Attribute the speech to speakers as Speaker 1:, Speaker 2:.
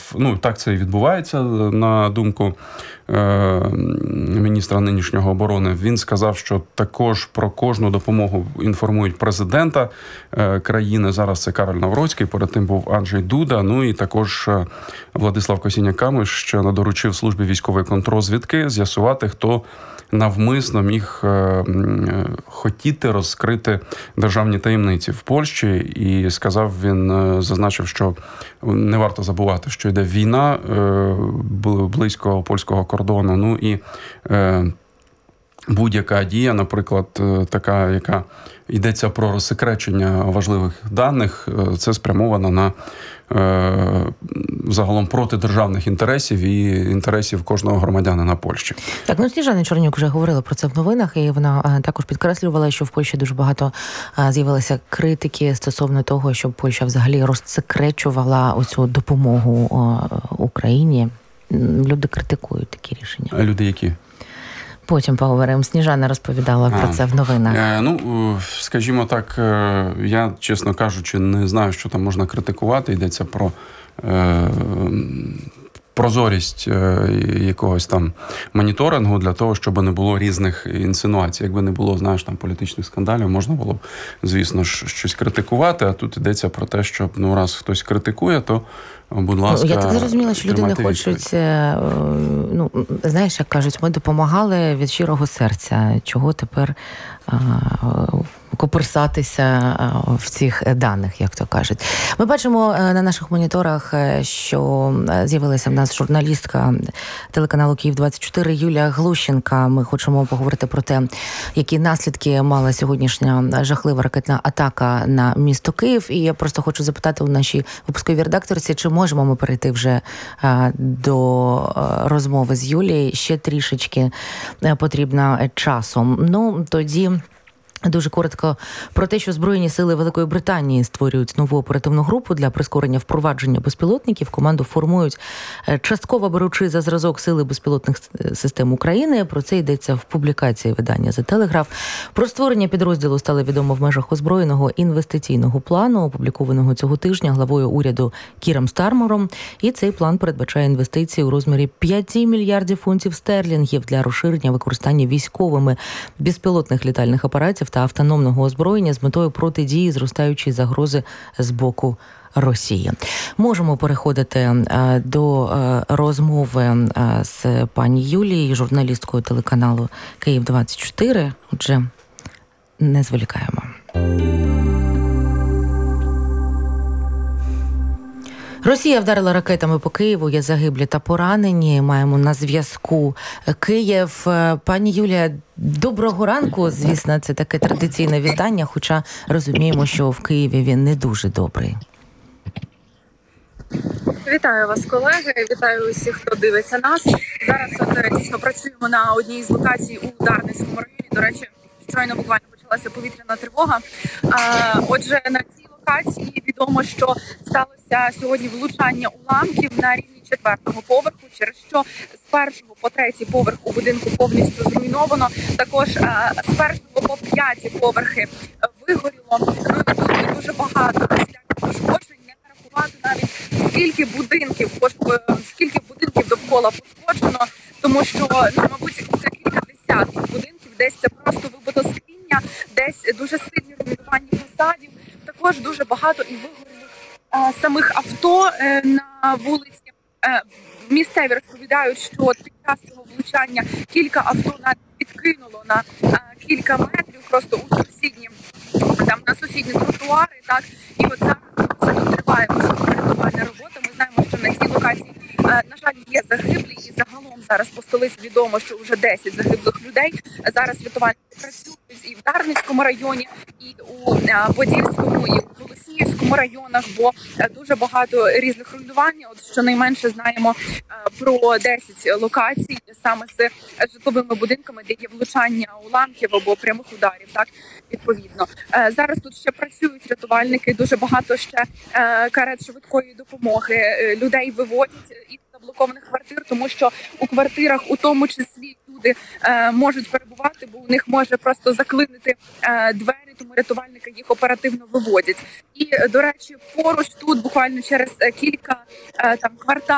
Speaker 1: так це і відбувається, на думку міністра нинішнього оборони. Він сказав, що також про кожну допомогу інформують президента країни. Зараз це Кароль Навроцький, перед тим був Анджей Дуда. Ну і також Владислав Косіняк-Камиш ще доручив службі військової контррозвідки з'ясувати, хто навмисно міг хотіти розкрити державні таємниці в Польщі. І сказав він, зазначив, що не варто забувати, що йде війна близько польського кордону. Ну і будь-яка дія, наприклад, така, яка йдеться про розсекречення важливих даних, це спрямовано на загалом проти державних інтересів і інтересів кожного громадянина Польщі.
Speaker 2: Так, Сніжана Чорнюк вже говорила про це в новинах, і вона також підкреслювала, що в Польщі дуже багато з'явилося критики стосовно того, щоб Польща взагалі розсекречувала оцю допомогу Україні. Люди критикують такі рішення.
Speaker 1: А люди які?
Speaker 2: Потім поговоримо. Сніжана розповідала про це в новинах.
Speaker 1: Скажімо так, я, чесно кажучи, не знаю, що там можна критикувати. Йдеться про прозорість якогось там моніторингу для того, щоб не було різних інсинуацій. Якби не було, там політичних скандалів, можна було б, звісно ж, щось критикувати, а тут йдеться про те, що, раз хтось критикує, то, будь ласка,
Speaker 2: я так зрозуміла, що люди не хочуть, знаєш, як кажуть, ми допомагали від щирого серця. Чого тепер копирсатися в цих даних, як то кажуть. Ми бачимо на наших моніторах, що з'явилася в нас журналістка телеканалу «Київ-24» Юлія Глущенка. Ми хочемо поговорити про те, які наслідки мала сьогоднішня жахлива ракетна атака на місто Київ. І я просто хочу запитати у нашій випусковій редакторці, чи можемо ми перейти вже до розмови з Юлією. Ще трішечки потрібно часом. Тоді дуже коротко про те, що Збройні сили Великої Британії створюють нову оперативну групу для прискорення впровадження безпілотників. Команду формують, частково беручи за зразок сили безпілотних систем України. Про це йдеться в публікації видання «The Telegraph». Про створення підрозділу стало відомо в межах озброєного інвестиційного плану, опублікованого цього тижня главою уряду Кіром Стармером. І цей план передбачає інвестиції у розмірі 5 мільярдів фунтів стерлінгів для розширення використання військовими безпілотних літальних апаратів та автономного озброєння з метою протидії зростаючої загрози з боку Росії. Можемо переходити до розмови з пані Юлією, журналісткою телеканалу «Київ-24». Отже, не зволікаємо. Росія вдарила ракетами по Києву, є загиблі та поранені. Маємо на зв'язку Київ. Пані Юлія, доброго ранку. Звісно, це таке традиційне вітання, хоча розуміємо, що в Києві він не дуже добрий.
Speaker 3: Вітаю вас, колеги. Вітаю усіх, хто дивиться нас. Зараз дійсно працюємо на одній з локацій у Дарницькому районі. До речі, щойно буквально почалася повітряна тривога. Отже, на цій локації відомо, що сталося сьогодні влучання уламків на рівні 4-го поверху, через що з 1-го по 3-й поверх у будинку повністю зруйновано. Також з 1-го по 5-й поверхи вигоріло. Тут дуже багато пошкоджень, не нарахувати навіть скільки будинків довкола пошкоджено, тому що, мабуть, це кілька десятків будинків, десь це просто вибито скління, десь дуже сильні руйнування фасадів. Також дуже багато і вигорілих самих авто на вулиці. Місцеві розповідають, що під час цього влучання кілька авто навіть підкинуло на кілька метрів просто у на сусідні тротуари. Так, і от зараз триває рятувальна робота. Ми знаємо, що на цій локації, на жаль, є загиблі, і загалом зараз по столиці відомо, що вже 10 загиблих людей. Зараз рятувальники працюють і в Дарницькому районі, і у Подільському, і у Голосіївському районах, бо дуже багато різних руйнувань. От щонайменше знаємо про 10 локацій саме з житловими будинками, де є влучання уламків або прямих ударів. Так, відповідно. Зараз тут ще працюють рятувальники, дуже багато ще карет швидкої допомоги. Людей виводять із заблокованих квартир, тому що у квартирах у тому числі люди можуть перебувати, бо у них може просто заклинити двері, тому рятувальники їх оперативно виводять. І, до речі, поруч тут буквально через кілька кварталів